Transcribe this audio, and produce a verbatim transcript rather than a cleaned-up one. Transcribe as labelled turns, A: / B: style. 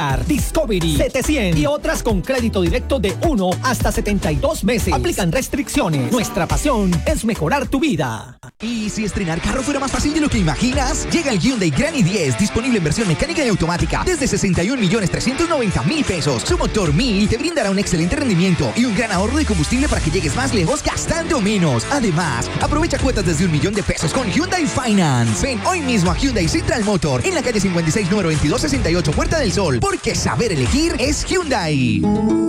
A: Discovery, setecientos y otras con crédito directo de uno hasta setenta y dos meses. Aplican restricciones. Nuestra pasión es mejorar tu vida.
B: ¿Y si estrenar carro fuera más fácil de lo que imaginas? Llega el Hyundai Grand i diez, disponible en versión mecánica y automática, desde sesenta y un millones trescientos noventa mil pesos. Su motor mil te brindará un excelente rendimiento y un gran ahorro de combustible para que llegues más lejos gastando menos. Además, aprovecha cuotas desde un millón de pesos con Hyundai Finance. Ven hoy mismo a Hyundai Central Motor, en la calle cincuenta y seis, número veintidós sesenta y ocho, Puerta del Sol, porque saber elegir es Hyundai.